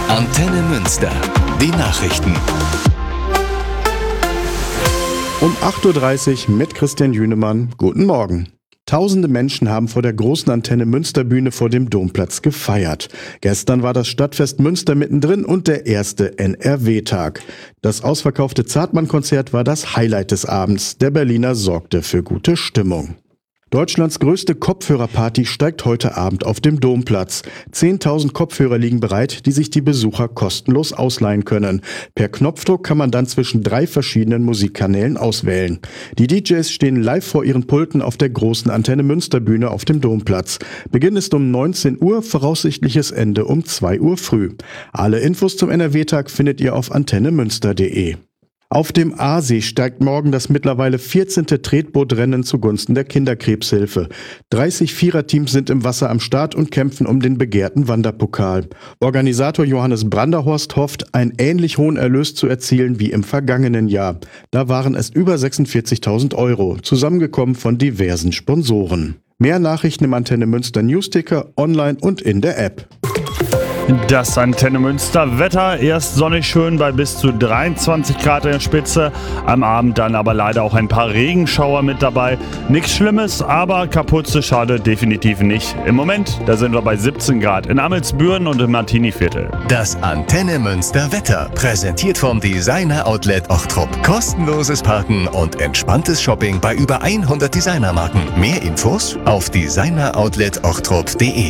Antenne Münster. Die Nachrichten. Um 8.30 Uhr mit Christian Jünemann. Guten Morgen. Tausende Menschen haben vor der großen Antenne Münster-Bühne vor dem Domplatz gefeiert. Gestern war das Stadtfest Münster mittendrin und der erste NRW-Tag. Das ausverkaufte Zartmann-Konzert war das Highlight des Abends. Der Berliner sorgte für gute Stimmung. Deutschlands größte Kopfhörerparty steigt heute Abend auf dem Domplatz. 10.000 Kopfhörer liegen bereit, die sich die Besucher kostenlos ausleihen können. Per Knopfdruck kann man dann zwischen 3 verschiedenen Musikkanälen auswählen. Die DJs stehen live vor ihren Pulten auf der großen Antenne Münster-Bühne auf dem Domplatz. Beginn ist um 19 Uhr, voraussichtliches Ende um 2 Uhr früh. Alle Infos zum NRW-Tag findet ihr auf antennemünster.de. Auf dem Aasee steigt morgen das mittlerweile 14. Tretbootrennen zugunsten der Kinderkrebshilfe. 30 Viererteams sind im Wasser am Start und kämpfen um den begehrten Wanderpokal. Organisator Johannes Branderhorst hofft, einen ähnlich hohen Erlös zu erzielen wie im vergangenen Jahr. Da waren es über 46.000 Euro, zusammengekommen von diversen Sponsoren. Mehr Nachrichten im Antenne Münster Newsticker, online und in der App. Das Antenne Münster Wetter, erst sonnig schön bei bis zu 23 Grad in der Spitze, am Abend dann aber leider auch ein paar Regenschauer mit dabei. Nichts Schlimmes, aber kaputte Schade definitiv nicht. Im Moment, da sind wir bei 17 Grad in Amelsbüren und im Martiniviertel. Das Antenne Münster Wetter, präsentiert vom Designer Outlet Ochtrup. Kostenloses Parken und entspanntes Shopping bei über 100 Designermarken. Mehr Infos auf designeroutlet-ochtrup.de.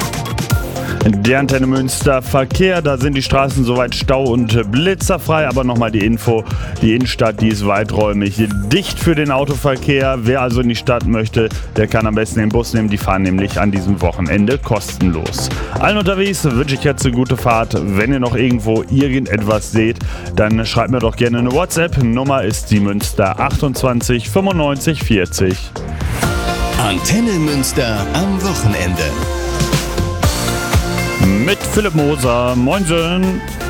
Der Antenne Münster Verkehr, da sind die Straßen soweit stau- und blitzerfrei, aber nochmal die Info, die Innenstadt, die ist weiträumig dicht für den Autoverkehr. Wer also in die Stadt möchte, der kann am besten den Bus nehmen, die fahren nämlich an diesem Wochenende kostenlos. Allen unterwegs wünsche ich jetzt eine gute Fahrt. Wenn ihr noch irgendwo irgendetwas seht, dann schreibt mir doch gerne eine WhatsApp. Nummer ist die Münster 28 95 40. Antenne Münster am Wochenende. Mit Philipp Moser. Moinsen.